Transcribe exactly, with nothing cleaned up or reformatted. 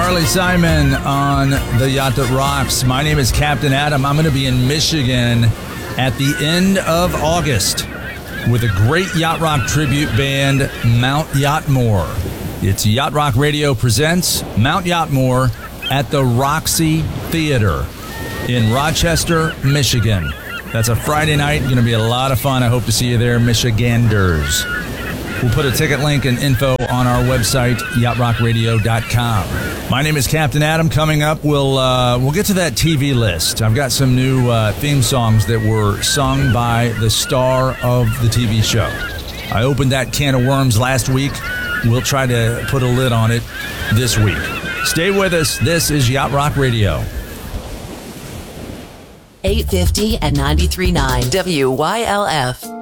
Carly Simon on the Yacht That Rocks. My name is Captain Adam. I'm going to be in Michigan at the end of August with a great Yacht Rock tribute band, Mount Yachtmore. It's Yacht Rock Radio presents Mount Yachtmore at the Roxy Theater in Rochester, Michigan. That's a Friday night. Going to be a lot of fun. I hope to see you there, Michiganders. We'll put a ticket link and info on our website, yacht rock radio dot com. My name is Captain Adam. Coming up, we'll uh, we'll get to that T V list. I've got some new uh, theme songs that were sung by the star of the T V show. I opened that can of worms last week. We'll try to put a lid on it this week. Stay with us. This is Yacht Rock Radio. eight fifty and ninety-three point nine W Y L F.